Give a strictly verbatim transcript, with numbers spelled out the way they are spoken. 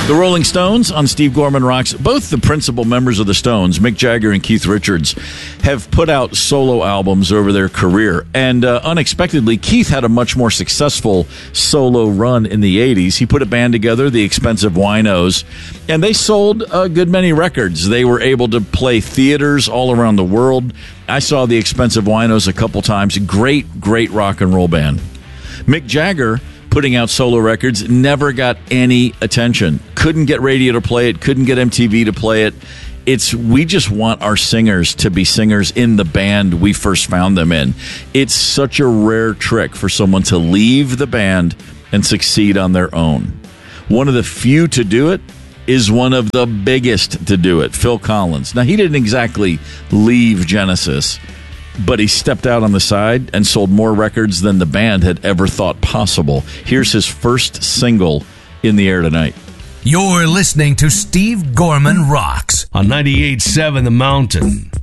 The Rolling Stones on Steve Gorman Rocks. Both the principal members of the Stones, Mick Jagger and Keith Richards, have put out solo albums over their career. And uh, unexpectedly, Keith had a much more successful solo run in the eighties. He put a band together, the Expensive Winos, and they sold a good many records. They were able to play theaters all around the world. I saw the Expensive Winos a couple times. Great, great rock and roll band. Mick Jagger, putting out solo records, never got any attention. Couldn't get radio to play it, couldn't get M T V to play it. It's we just want our singers to be singers in the band we first found them in. It's such a rare trick for someone to leave the band and succeed on their own. One of the few to do it is one of the biggest to do it, Phil Collins. Now, he didn't exactly leave Genesis, but he stepped out on the side and sold more records than the band had ever thought possible. Here's his first single in the air tonight. You're listening to Steve Gorman Rocks on ninety-eight point seven The Mountain.